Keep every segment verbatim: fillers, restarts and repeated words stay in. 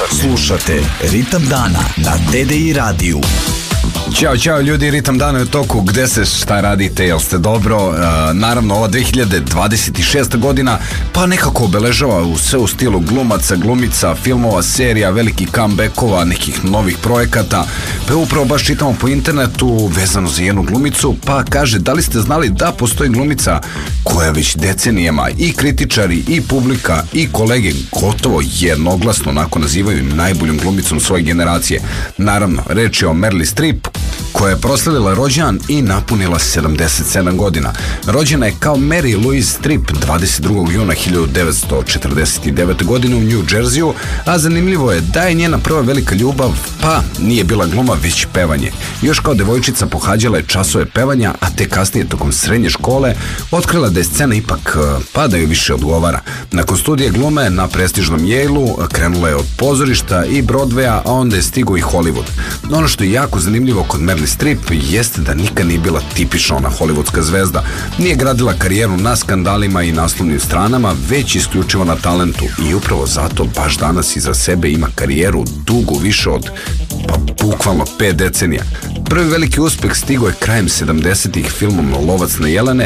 Slušate Ritam dana na D D I radiju. Ćao, čao ljudi, Ritam dana je u toku. Gde se, šta radite, jel ste dobro? Uh, naravno, ova dve hiljade dvadeset šesta godina pa nekako obeležava u sve u stilu glumaca, glumica, filmova, serija, velikih comebackova, nekih novih projekata. Pa upravo baš čitamo po internetu vezano za jednu glumicu, pa kaže, da li ste znali da postoji glumica koja već decenijama i kritičari, i publika, i kolege gotovo jednoglasno onako nazivaju najboljom glumicom svoje generacije. Naravno, reč je o Meryl Streep, koja je proslavila rođendan i napunila sedamdeset sedam godina. Rođena je kao Mary Louise Streep dvadeset drugog juna hiljadu devetsto četrdeset devete. godine u New Jerseyu, a zanimljivo je da je njena prva velika ljubav, pa nije bila gluma, već pevanje. Još kao devojčica pohađala je časove pevanja, a te kasnije tokom srednje škole otkrila da je scena ipak pa da joj više odgovara. Nakon studije glume na prestižnom Yale-u krenula je od pozorišta i Broadwaya, a onda je stigao i Hollywood. Ono što je jako zanimljivo kod Meryl Streep jeste da nikad nije bila tipična ona hollywoodska zvezda. Nije gradila karijeru na skandalima i naslovnim stranama, već isključivo na talentu, i upravo zato baš danas iza sebe ima karijeru dugu više od pa bukvalno pet decenija. Prvi veliki uspeh stigao je krajem sedamdesetih filmom Lovac na jelene,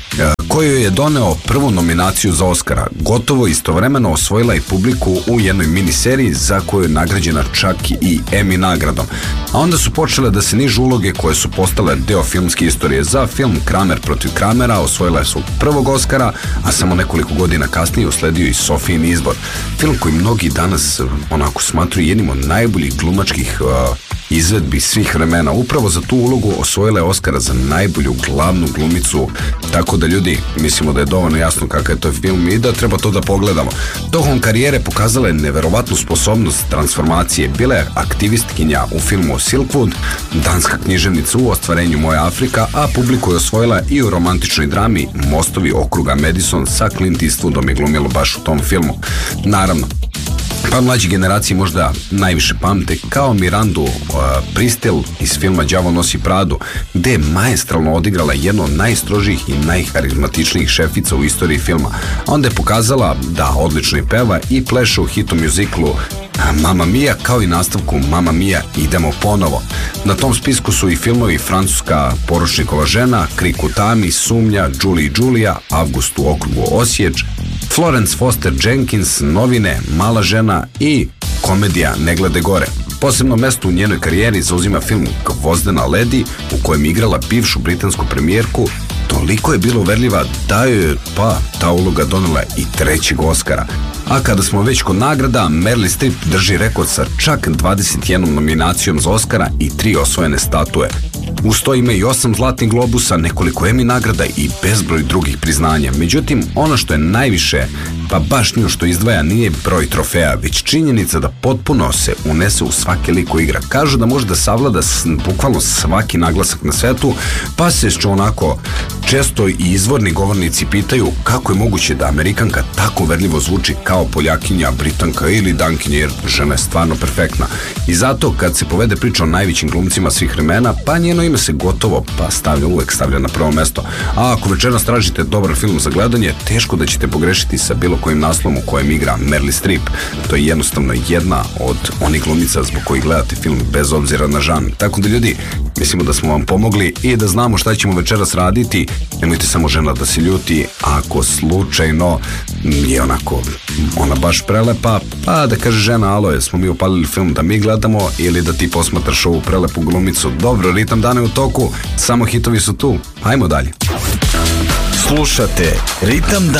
koju je doneo prvu nominaciju za Oscara. Gotovo istovremeno osvojila i publiku u jednoj miniseriji za koju je nagrađena čak i Emmy nagradom. A onda su počele da se nižu uloge koje su postale deo filmske istorije. Za film Kramer protiv Kramera osvojila je svog prvog Oscara, a samo nekoliko godina kasnije usledio i Sofijin izbor. Film koji mnogi danas onako smatruju jednim od najboljih glumačkih uh, izvedbi svih vremena. Upravo za tu ulogu osvojila je Oscara za najbolju glavnu glumicu, tako da ljudi, mislimo da je dovoljno jasno kakav je to film i da treba to da pogledamo. Tokom karijere pokazala je neverovatnu sposobnost transformacije. Bila je aktivistkinja u filmu Silkwood, danska književnica u ostvarenju Moja Afrika, a publiku je osvojila i u romantičnoj drami Mostovi okruga Madison sa Clint Eastwoodom, je glumilo baš u tom filmu. Naravno, pa mlađi generacije možda najviše pamte kao Mirandu uh, Pristil iz filma Đavo nosi Pradu, gde je maestralno odigrala jedno od najstrožijih i najharizmatičnijih šefica u istoriji filma. A onda je pokazala da odlično i peva i pleše u hitu mjuziklu Mamma Mia, kao i nastavku Mamma Mia idemo ponovo. Na tom spisku su i filmovi Francuska poručnikova žena, Krik u tami, Sumnja, Julie i Julia, Avgust u okrugu Osječ, Florence Foster Jenkins, Novine, Mala žena i komedija Ne glede gore. Posebno mesto u njenoj karijeri zauzima film Gvozdena ledi, u kojem je igrala bivšu britansku premijerku. Toliko je bila uverljiva da je pa ta uloga donela i trećeg Oscara. A kada smo već kod nagrada, Meryl Streep drži rekord sa čak dvadeset jednom nominacijom za Oscara i tri osvojene statue. Uz to ima i osam zlatnih globusa, nekoliko Emmy nagrada i bezbroj drugih priznanja. Međutim, ono što je najviše, pa baš nju što izdvaja, nije broj trofeja, već činjenica da potpuno se unese u svaki lik koji igra. Kažu da može da savlada bukvalno svaki naglasak na svetu, pa se što onako često i izvorni govornici pitaju kako je moguće da Amerikanka tako uverljivo zvuči kao Poljakinja, Britanka ili Dankinja, jer žena je stvarno perfektna. I zato kad se povede priča o najvećim glumcima svih vremena, pa njeno ime se gotovo pa stavlja, uvek stavlja na prvo mesto. A ako večeras tražite dobar film za gledanje, teško da ćete pogrešiti sa bilo kojim naslovom u kojem igra Meryl Streep. To je jednostavno jedna od onih glumica zbog kojih gledate film bez obzira na žanr. Tako da ljudi, mislimo da smo vam pomogli i da znamo šta ćemo večeras raditi. Nemojte samo žena da se ljuti ako slučajno je onako ona baš prelepa, pa da kaže žena, alo, jesmo mi upalili film da mi gledamo ili da ti posmatraš ovu prelepu glumicu. Dobro, Ritam dana je u toku, samo hitovi su tu, ajmo dalje. Slušate Ritam dana.